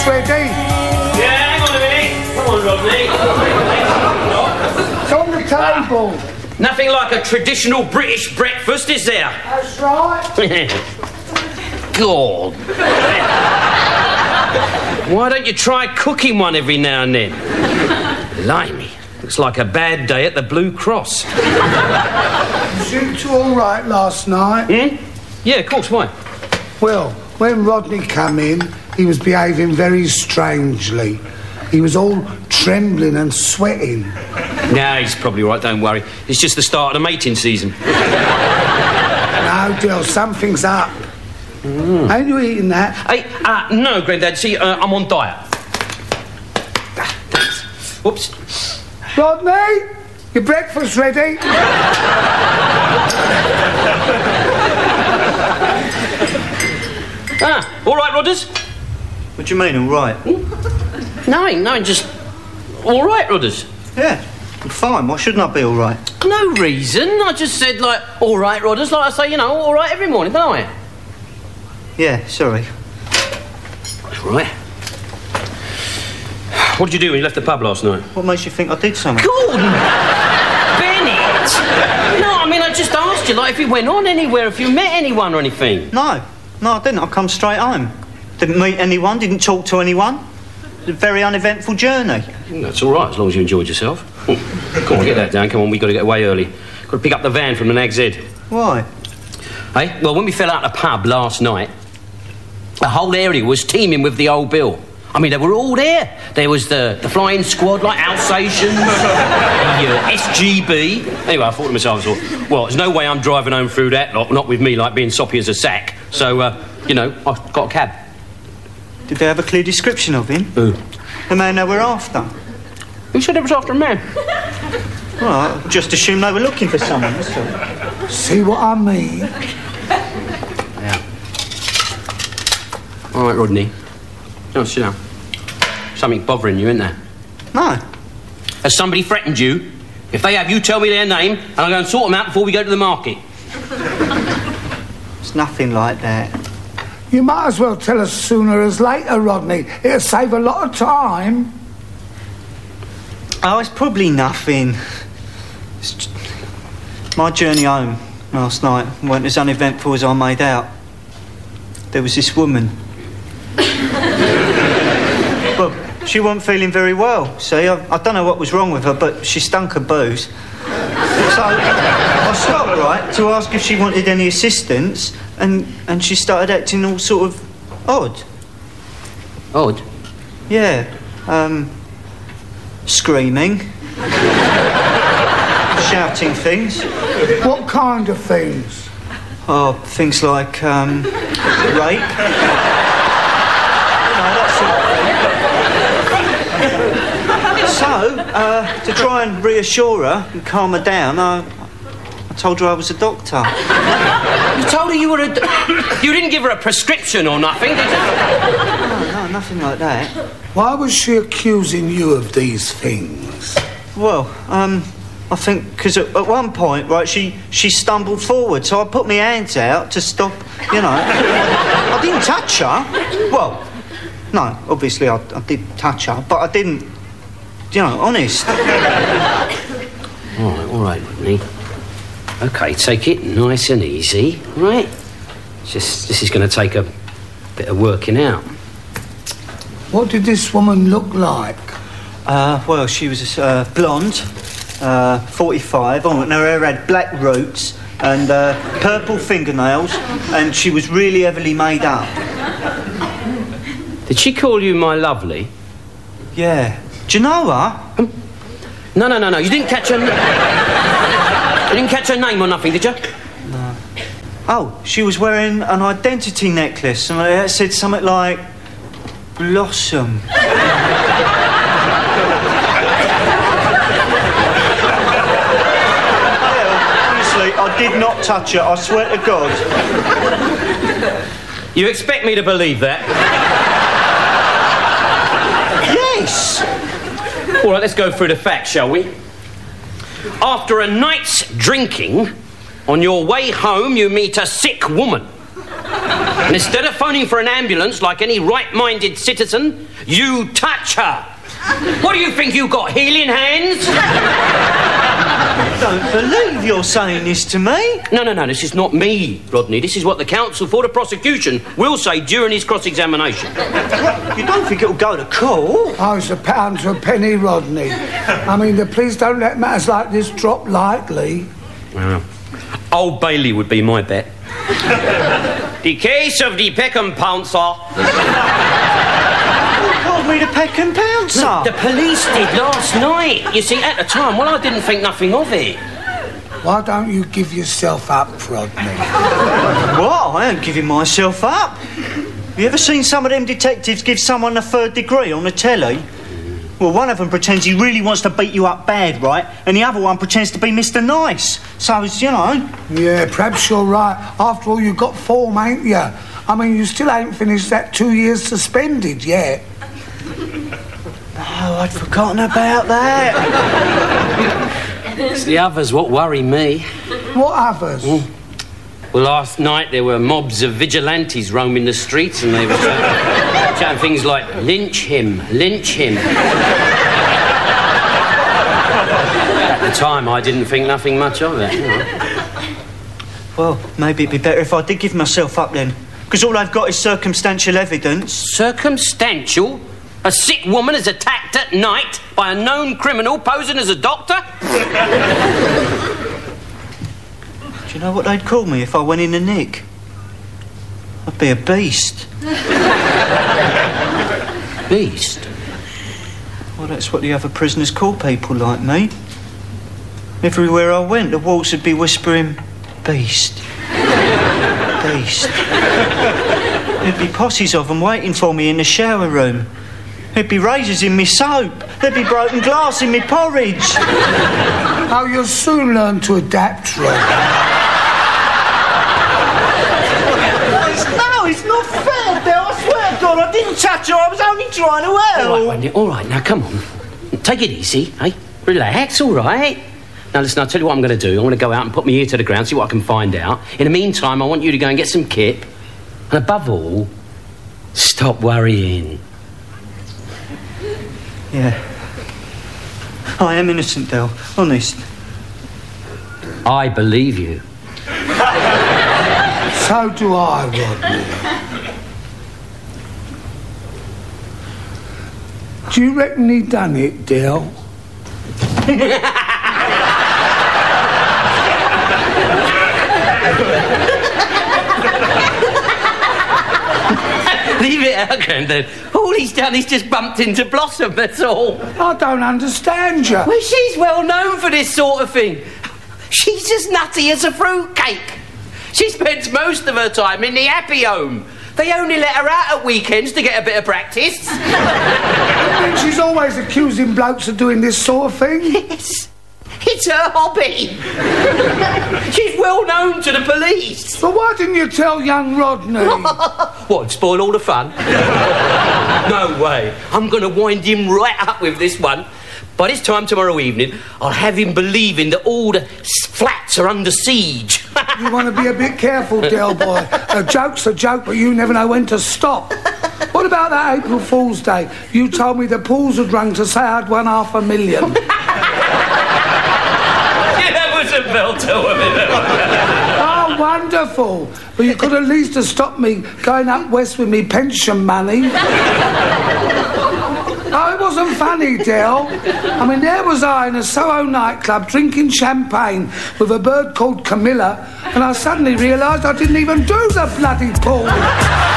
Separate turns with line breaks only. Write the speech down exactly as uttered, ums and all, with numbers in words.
breakfast ready?
Yeah, hang on a minute. Come on, Rodney.
It's on the table.
Nothing like a traditional British breakfast, is there?
That's right.
God. Why don't you try cooking one every now and then? Blimey. Looks like a bad day at the Blue Cross.
Was you two all right last night?
Hmm? Yeah, of course, why?
Well, when Rodney came in, he was behaving very strangely. He was all trembling and sweating.
Nah, he's probably right, don't worry. It's just the start of the mating season.
No, Dill, something's up. Mm. Ain't you eating that?
Hey, uh, no, Grandad, see, uh, I'm on diet. Thanks. Whoops.
Rodney, your breakfast ready?
Ah, all right, Rodders?
What do you mean, all right?
No, no, just... All right, Rodders?
Yeah, I'm fine. Why shouldn't I be all right?
No reason. I just said, like, all right, Rodders, like I say, you know, all right every morning, don't I?
Yeah, sorry.
That's right. What did you do when you left the pub last night?
What makes you think I did something?
Gordon! Bennett! No, I mean, I just asked you, like, if you went on anywhere, if you met anyone or anything.
No, no, I didn't. I come straight home. Didn't meet anyone, didn't talk to anyone. It was a very uneventful journey.
That's all right, as long as you enjoyed yourself. Oh, come on, get that down. Come on, we've got to get away early. Got to pick up the van from the Nag's Head.
Why?
Hey, well, when we fell out the pub last night, the whole area was teeming with the old bill. I mean, they were all there. There was the, the flying squad, like Alsatians, the uh, S G B. Anyway, I thought to myself, I thought, well, there's no way I'm driving home through that lot, not with me, like, being soppy as a sack. So, uh, you know, I got a cab.
Did they have a clear description of him?
Who?
The man they were after?
Who said it was after a man?
Well, I just assumed they were looking for someone, that's all.
See what I mean?
Yeah. All right, Rodney. Oh, sit down. Something bothering you, isn't there?
No.
Has somebody threatened you? If they have, you tell me their name, and I'll go and sort them out before we go to the market.
It's nothing like that.
You might as well tell us sooner as later, Rodney. It'll save a lot of time.
Oh, it's probably nothing. It's just... My journey home last night wasn't as uneventful as I made out. There was this woman. Well, she wasn't feeling very well, see? I, I don't know what was wrong with her, but she stunk of booze. So I stopped, right, to ask if she wanted any assistance, and, and she started acting all sort of odd.
Odd?
Yeah. Um... Screaming. Shouting things.
What kind of things?
Oh, things like, um... rape. So, uh, to try and reassure her and calm her down, I, I told her I was a doctor.
You told her you were a... Do- you didn't give her a prescription or nothing, did you?
No, no, nothing like that.
Why was she accusing you of these things?
Well, um, I think because at, at one point, right, she, she stumbled forward, so I put my hands out to stop, you know. I didn't touch her. Well, no, obviously I, I did touch her, but I didn't... You know, honest.
All right, all right, Rodney. OK, take it nice and easy, right? Just, this is going to take a bit of working out.
What did this woman look like?
Uh, well, she was uh, blonde, uh, forty-five, oh, and her hair had black roots and uh, purple fingernails, and she was really heavily made up.
Did she call you my lovely?
Yeah. Do you know her?
Um, no, no, no, no. You didn't catch her... You didn't catch her name or nothing, did you?
No. Oh, she was wearing an identity necklace, and it said something like... Blossom. Yeah, honestly, I did not touch her, I swear to God.
You expect me to believe that?
Yes!
All right, let's go through the facts, shall we? After a night's drinking, on your way home, you meet a sick woman. And instead of phoning for an ambulance like any right-minded citizen, you touch her. What do you think you got, healing hands?
I don't believe you're saying this to me.
No, no, no, this is not me, Rodney. This is what the counsel for the prosecution will say during his cross-examination.
You don't think it'll go to court?
Oh, it's a pound to a penny, Rodney. I mean, the police don't let matters like this drop lightly.
Well, Old Bailey would be my bet. The case of the Peckham Pouncer.
Called me the Peckham Pouncer.
The police did last night. You see, at the time, well, I didn't think nothing of it.
Why don't you give yourself up, Rodney?
What? I ain't giving myself up. Have you ever seen some of them detectives give someone a third degree on the telly? Well, one of them pretends he really wants to beat you up bad, right? And the other one pretends to be Mister Nice. So, it's, you know...
Yeah, perhaps you're right. After all, you've got form, ain't you? I mean, you still ain't finished that two years suspended yet.
Oh, I'd forgotten about that.
It's the others what worry me.
What others?
Mm. Well, last night there were mobs of vigilantes roaming the streets and they were shouting, shouting things like, lynch him, lynch him. At the time, I didn't think nothing much of it. You know.
Well, maybe it'd be better if I did give myself up then. Because all I've got is circumstantial evidence.
Circumstantial? A sick woman is attacked at night by a known criminal posing as a doctor?
Do you know what they'd call me if I went in the nick? I'd be a beast.
Beast?
Well, that's what the other prisoners call people like me. Everywhere I went, the walls would be whispering, beast. Beast. There'd be posses of them waiting for me in the shower room. There'd be razors in me soap. There'd be broken glass in me porridge.
Oh, you'll soon learn to adapt, Rod.
No, it's not fair, Del. I swear to God, I didn't touch her. I was only trying to help.
All right, Wendy, all right, now come on. Take it easy, eh? Relax, all right? Now, listen, I'll tell you what I'm going to do. I'm going to go out and put my ear to the ground, see what I can find out. In the meantime, I want you to go and get some kip. And above all, stop worrying.
Yeah. I am innocent, Del. Honest.
I believe you.
So do I, Rodney. Do you reckon he done it, Del?
Leave it out, Grandad. All he's done is just bumped into Blossom, that's all.
I don't understand you.
Well, she's well known for this sort of thing. She's as nutty as a fruitcake. She spends most of her time in the happy home. They only let her out at weekends to get a bit of practice.
And she's always accusing blokes of doing this sort of thing.
Yes. It's her hobby. She's well known to the police.
But why didn't you tell young Rodney?
What, spoil all the fun? No way. I'm going to wind him right up with this one. By this time tomorrow evening, I'll have him believing that all the flats are under siege.
You want to be a bit careful, Del boy. A joke's a joke, but you never know when to stop. What about that April Fool's Day? You told me the pools had rung to say I'd won half a million.
Yeah, that was a belter, wasn't it?
Oh, wonderful. But you could at least have stopped me going up west with me pension money. Oh, it wasn't funny, Del. I mean, there was I in a Soho nightclub drinking champagne with a bird called Camilla, and I suddenly realised I didn't even do the bloody pool.